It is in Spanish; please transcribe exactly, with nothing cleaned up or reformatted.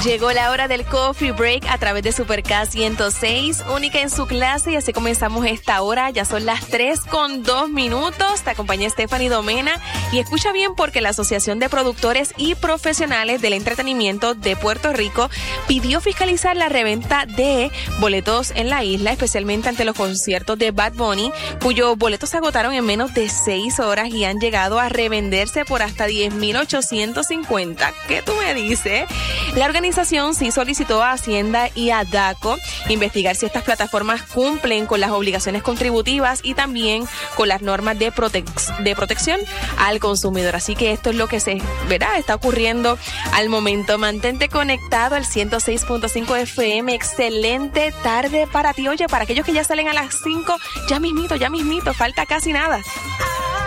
Llegó la hora del Coffee Break a través de Super K ciento seis, única en su clase, y así comenzamos esta hora. Ya son las tres con dos minutos. Te acompaña Stephanie Domena y escucha bien, porque la Asociación de Productores y Profesionales del Entretenimiento de Puerto Rico pidió fiscalizar la reventa de boletos en la isla, especialmente ante los conciertos de Bad Bunny, cuyos boletos se agotaron en menos de seis horas y han llegado a revenderse por hasta diez mil ochocientos cincuenta. ¿Qué tú me dices? La organización sí solicitó a Hacienda y a DACO investigar si estas plataformas cumplen con las obligaciones contributivas y también con las normas de, protec- de protección al consumidor. Así que esto es lo que se verá, está ocurriendo al momento. Mantente conectado al ciento seis punto cinco F M. Excelente tarde para ti. Oye, para aquellos que ya salen a las cinco, ya mismito, ya mismito, falta casi nada.